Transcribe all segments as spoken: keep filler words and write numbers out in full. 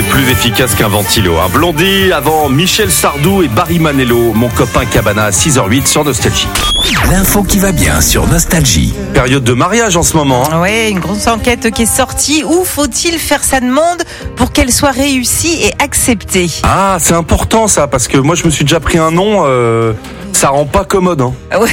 Plus efficace qu'un ventilo. Un Blondie avant Michel Sardou et Barry Manilow. Mon copain Cabana à six heures huit sur Nostalgie. L'info qui va bien sur Nostalgie. Période de mariage en ce moment. Hein. Oui, une grosse enquête qui est sortie. Où faut-il faire sa demande pour qu'elle soit réussie et acceptée? Ah, c'est important ça, parce que moi je me suis déjà pris un nom, euh, ça rend pas commode. Hein. Ouais.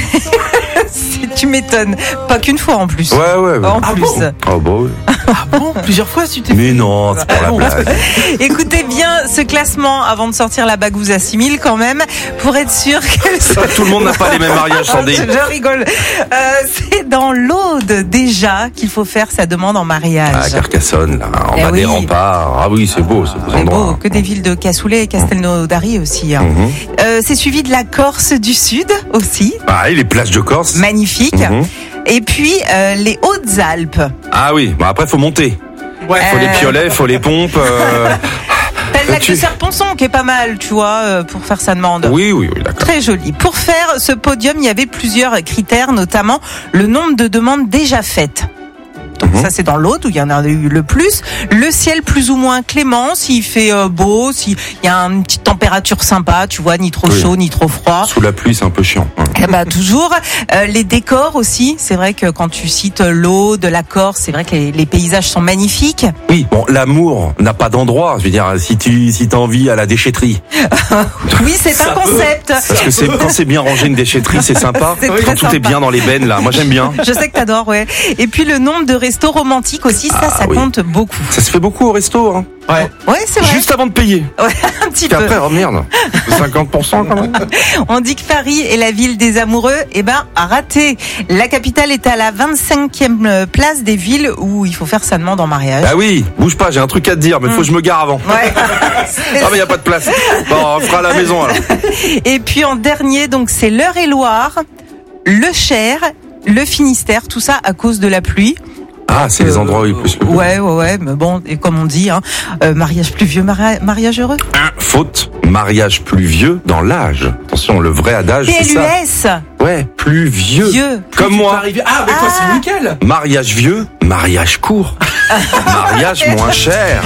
Tu m'étonnes. Pas qu'une fois en plus. Ouais, ouais. ouais. En Ah plus. bon Oh bah oui. Ah bon? Plusieurs fois, tu t'es Mais non, c'est pour la bon. blague. Écoutez bien ce classement avant de sortir la bagouze à six mille quand même, pour être sûr que... C'est pas tout le monde n'a pas les mêmes mariages, Sandy. Je rigole. Euh, c'est dans l'Aude déjà qu'il faut faire sa demande en mariage. Ah, Carcassonne, là, en Eh bas des oui. remparts. Ah oui, c'est beau, ce C'est endroit. beau, que des villes de Cassoulet et Castelnaudary aussi. Hein. Mhm. Euh, c'est suivi de la Corse du Sud aussi, Ah, et les plages de Corse. magnifique. Mhm. Et puis euh, les Hautes-Alpes. Ah oui, bah après faut monter. Ouais, Faut Euh, les piolets, faut les pompes. euh, T'as le lac tu- de Serponçon qui est pas mal, tu vois, euh, pour faire sa demande. Oui, oui, oui, d'accord. Très joli. Pour faire ce podium, il y avait plusieurs critères, notamment le nombre de demandes déjà faites. Donc Mhm. ça c'est dans l'Aude où il y en a eu le plus. Le ciel plus ou moins clément, s'il fait euh, beau, s'il y a une petite température sympa, tu vois, ni trop Oui. chaud, ni trop froid. Sous la pluie, c'est un peu chiant. hein. Eh ben, toujours. Euh, les décors aussi, c'est vrai que quand tu cites l'Aude, la Corse, c'est vrai que les, les paysages sont magnifiques. Oui, bon, l'amour n'a pas d'endroit. Je veux dire, si tu si t'as envie à la déchetterie. Oui, c'est un concept. Parce que c'est quand c'est bien rangé une déchetterie, c'est sympa. C'est Quand très tout est sympa. bien dans les bennes, là. Moi, j'aime bien. Je sais que t'adores, ouais. Et puis le nombre de restos romantiques aussi, ça, Ah, ça oui. compte beaucoup. Ça se fait beaucoup au resto, hein. Ouais. Ouais, c'est vrai. Juste avant de payer. Ouais, un petit Puis peu. après, oh merde, cinquante pour cent quand même. On dit que Paris est la ville des amoureux. Eh ben, à rater. La capitale est à la vingt-cinquième place des villes où il faut faire sa demande en mariage. Bah oui, bouge pas, j'ai un truc à te dire, mais faut que je me gare avant. Ouais. Ah, mais y a pas de place. Bon, on fera à la maison alors. Et puis en dernier, donc c'est l'Eure-et-Loire, le Cher, le Finistère, tout ça à cause de la pluie. Ah, c'est les endroits où il peut se lever. Ouais, ouais, ouais, mais bon, et comme on dit, hein, euh, mariage pluvieux, mari- mariage heureux. Un, faute, mariage plus vieux dans l'âge. Attention, le vrai adage, P c'est L U ça. S, Ouais, plus vieux. vieux. Comme moi. Arrivé. Ah, mais toi, c'est nickel. Mariage vieux, mariage court. Mariage moins cher.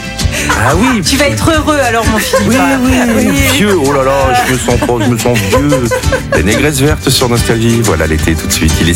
Ah oui. Tu vas être heureux alors, mon fils. Oui, oui, vieux. Oh là là, je me sens, je me sens vieux. Les négresses vertes sur Nostalgie. Voilà l'été tout de suite. Il est